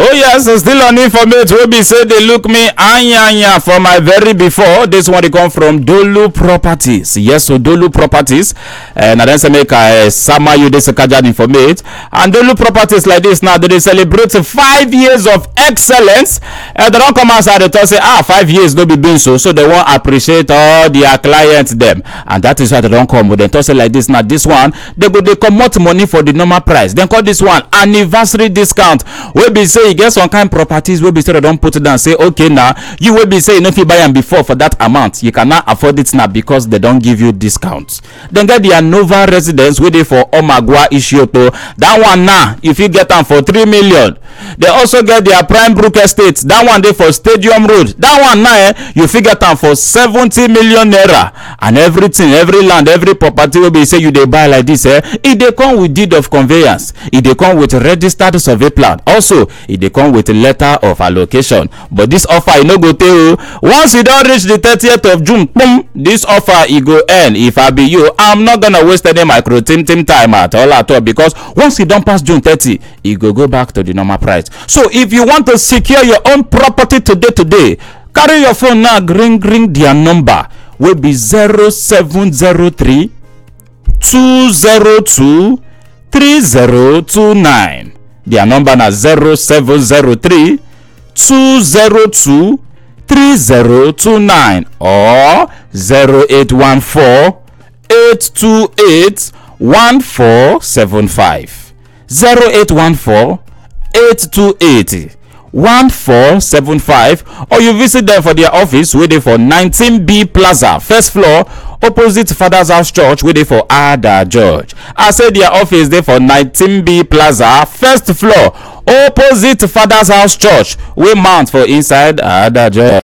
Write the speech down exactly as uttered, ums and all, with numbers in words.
Oh yes, still on informate. We be say they look me anya for my very before. This one they come from Dolu Properties. Yes, so Dolu Properties. And I then say make a summer you this kajan informate. And Dolu Properties like this now they celebrate five years of excellence. And they don't come outside and talk say ah five years no be been so. So they won't appreciate all their clients them. And that is why they don't come with them. Talk say like this now. This one they go they come out money for the normal price. Then call this one anniversary discount. We be say you get some kind of properties wey be say they don put it down say okay now you will be say you no fit buy am before for that amount you cannot afford it now because they don give you discounts. Then get the Anova residence wey dey for Omagwa Ishioto. That one now you fit get am for three million. They also get their Prime Brook Estate. That one dey for Stadium Road. That one now eh, you fit get am for seventy million naira. And everything, every land, every property wey be say you dey buy like this eh, e dey come with deed of conveyance. E dey come with registered survey plan. Also e dey come with a letter of allocation. But this offer e no go tey o. Once you don reach the thirtieth of June, boom, this offer e go end. If I be you, I'm not gonna waste any micro tim tim time at all at all because once you don pass June thirty, e go go back to the normal price. So if you want to secure your own property today today, carry your phone now, ring ring their number wey be zero seven zero three two zero two three zero two nine. Their number na zero seven zero three two zero two three zero two nine or zero eight one four eight two eight one four seven five. zero eight one four eight two eight one four seven five, or you visit them for their office wey dey for nineteen B Plaza, first floor, opposite Father's House Church wey dey for Ada George. I say their office dey for nineteen B Plaza, first floor, opposite Father's House Church wey mount for inside Ada George.